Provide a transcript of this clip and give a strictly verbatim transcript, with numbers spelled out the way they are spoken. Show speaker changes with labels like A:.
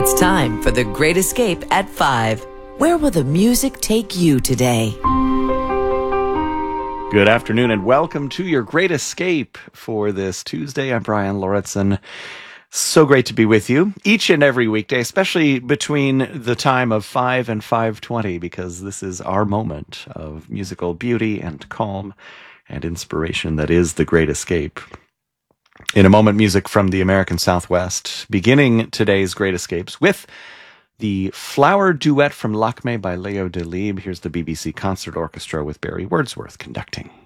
A: It's time for The Great Escape at five. Where will the music take you today?
B: Good afternoon and welcome to your Great Escape for this Tuesday. I'm Brian Lauritsen. So great to be with you each and every weekday, especially between the time of five and five twenty, because this is our moment of musical beauty and calm and inspiration that is The Great Escape. In a moment, music from the American Southwest, beginning today's Great Escapes with the Flower Duet from Lakme by Leo Delibes. Here's the B B C Concert Orchestra with Barry Wordsworth conducting.